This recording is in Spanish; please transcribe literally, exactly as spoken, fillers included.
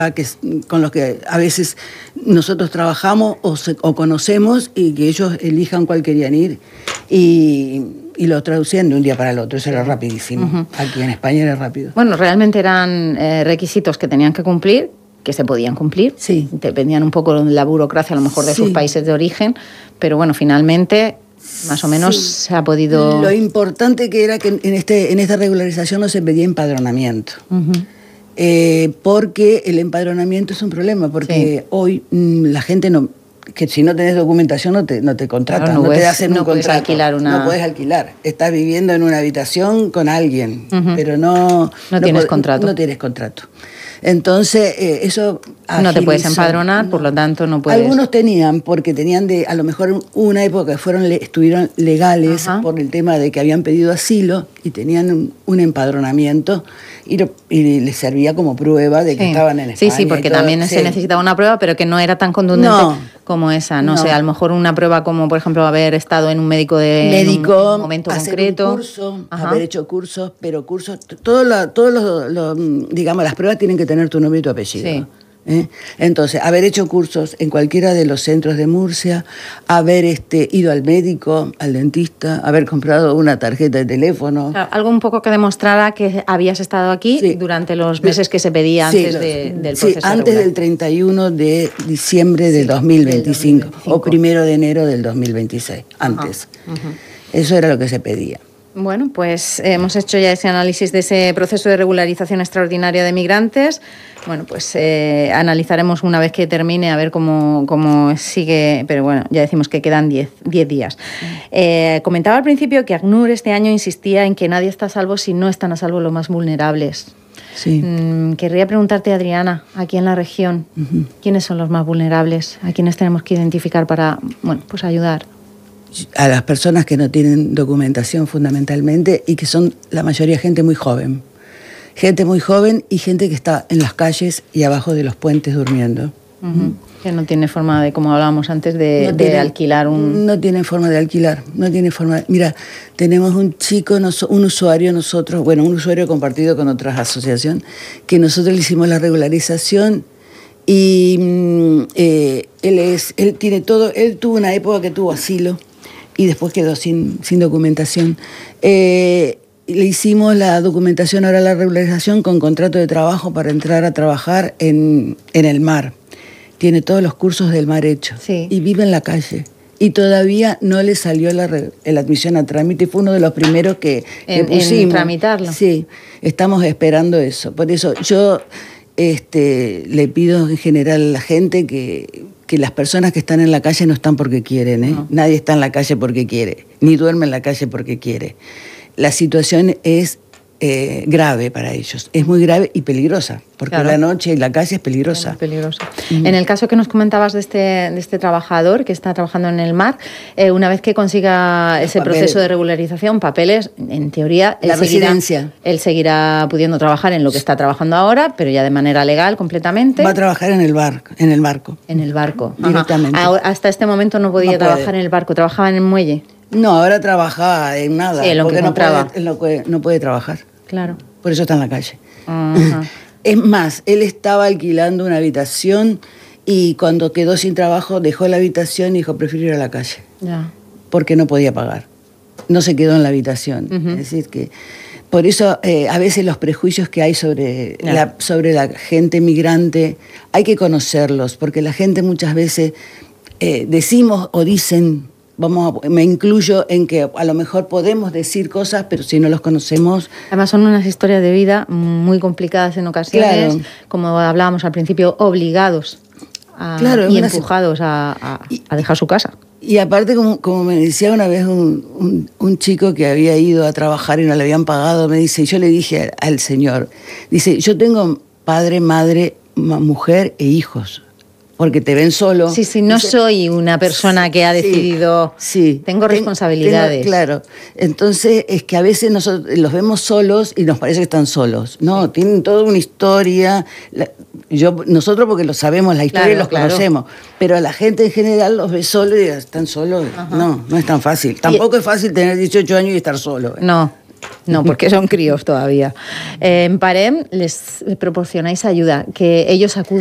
que, con los que a veces nosotros trabajamos o, se, o conocemos y que ellos elijan cuál querían ir y, y lo traducían de un día para el otro. Eso era rapidísimo. Uh-huh. Aquí en España era rápido. Bueno, realmente eran eh, requisitos que tenían que cumplir, que se podían cumplir. Sí. Dependían un poco de la burocracia, a lo mejor de sí. sus países de origen, pero bueno, finalmente más o menos sí. se ha podido... Lo importante que era que en, este, en esta regularización no se pedía empadronamiento. Uh-huh. Eh, porque el empadronamiento es un problema, porque sí. hoy mmm, la gente no, que si no tenés documentación no te, no te contratan, claro, no, no puedes, te hacen no un puedes contrato, alquilar una... no puedes alquilar, estás viviendo en una habitación con alguien, uh-huh. pero no, no, no tienes pod- contrato. No tienes contrato. Entonces, eh, eso agiliza, no te puedes empadronar, no. por lo tanto no puedes... Algunos tenían, porque tenían de, a lo mejor una época fueron estuvieron legales Ajá. por el tema de que habían pedido asilo y tenían un, un empadronamiento y, lo, y les servía como prueba de que sí. estaban en España. Sí, sí, porque todo, también sí. se necesitaba una prueba, pero que no era tan contundente no, como esa. No, no sé, a lo mejor una prueba como, por ejemplo, haber estado en un médico de médico, en un, en un momento hacer concreto. Un curso, Ajá. haber hecho cursos, pero cursos, todos los, todo lo, lo, digamos, las pruebas tienen que tener tu nombre y tu apellido. Sí. ¿Eh? Entonces, haber hecho cursos en cualquiera de los centros de Murcia, haber este, ido al médico, al dentista, haber comprado una tarjeta de teléfono. Claro, algo un poco que demostrara que habías estado aquí sí. durante los meses que se pedía sí, antes los, de, del sí, proceso antes regular. del treinta y uno de diciembre de sí, dos mil veinticinco, del dos mil veinticinco o primero de enero del dos mil veintiséis, antes. Uh-huh. Uh-huh. Eso era lo que se pedía. Bueno, pues hemos hecho ya ese análisis de ese proceso de regularización extraordinaria de migrantes. Bueno, pues eh, analizaremos una vez que termine a ver cómo, cómo sigue, pero bueno, ya decimos que quedan diez días. Eh, comentaba al principio que ACNUR este año insistía en que nadie está a salvo si no están a salvo los más vulnerables. Sí. Mm, querría preguntarte, Adriana, aquí en la región, uh-huh. ¿quiénes son los más vulnerables? ¿A quiénes tenemos que identificar para, bueno, pues ayudar? A las personas que no tienen documentación fundamentalmente y que son la mayoría gente muy joven. Gente muy joven y gente que está en las calles y abajo de los puentes durmiendo. Uh-huh. Que no tiene forma de, como hablábamos antes, de, no de tiene, alquilar un... No tiene forma de alquilar, no tiene forma de... Mira, tenemos un chico, un usuario nosotros, bueno, un usuario compartido con otras asociaciones, que nosotros le hicimos la regularización y eh, él, es, él tiene todo, él tuvo una época que tuvo asilo y después quedó sin, sin documentación. Eh, le hicimos la documentación, ahora la regularización, con contrato de trabajo para entrar a trabajar en, en el mar. Tiene todos los cursos del mar hechos sí. y vive en la calle. Y todavía no le salió la, la admisión a trámite, fue uno de los primeros que, en, que pusimos. En tramitarlo. Sí, estamos esperando eso. Por eso yo este, le pido en general a la gente que... que las personas que están en la calle no están porque quieren, ¿eh? No. Nadie está en la calle porque quiere, ni duerme en la calle porque quiere. La situación es eh, grave para ellos, es muy grave y peligrosa, porque claro. la noche y la calle es peligrosa. Es peligrosa. Mm. En el caso que nos comentabas de este, de este trabajador que está trabajando en el mar, eh, una vez que consiga Los ese papeles. proceso de regularización, papeles, en teoría, él la seguirá, residencia. Él seguirá pudiendo trabajar en lo que está trabajando ahora, pero ya de manera legal completamente. Va a trabajar en el barco. En el barco, en el barco. Directamente. Ahora, hasta este momento no podía no trabajar en el barco, trabajaba en el muelle. No, ahora trabaja en nada, sí, en lo porque que no puede, en lo que no puede trabajar. Claro. Por eso está en la calle. Uh-huh. Es más, él estaba alquilando una habitación y cuando quedó sin trabajo dejó la habitación y dijo, prefiero ir a la calle. Ya. Porque no podía pagar. No se quedó en la habitación. Uh-huh. Es decir, que por eso eh, a veces los prejuicios que hay sobre, yeah. la, sobre la gente migrante hay que conocerlos, porque la gente muchas veces eh, decimos o dicen... Vamos a, me incluyo en que a lo mejor podemos decir cosas, pero si no los conocemos... Además son unas historias de vida muy complicadas en ocasiones, claro. como hablábamos al principio, obligados a, claro, y empujados a, a, a dejar su casa. Y aparte, como, como me decía una vez un, un, un chico que había ido a trabajar y no le habían pagado, me dice, yo le dije al, al señor, dice, yo tengo padre, madre, mujer e hijos. Porque te ven solo. Sí, sí, no dice, soy una persona que ha decidido... Sí, sí. Tengo responsabilidades. Tengo, claro. Entonces, es que a veces nosotros los vemos solos y nos parece que están solos. No, sí. Tienen toda una historia. La, yo, nosotros porque lo sabemos, la historia, claro, los claro. conocemos. Pero la gente en general los ve solos y están solos. Ajá. No, no es tan fácil. Tampoco y, es fácil tener dieciocho años y estar solo. ¿eh? No. No, porque son críos todavía. Eh, en Parem les proporcionáis ayuda, que ellos acuden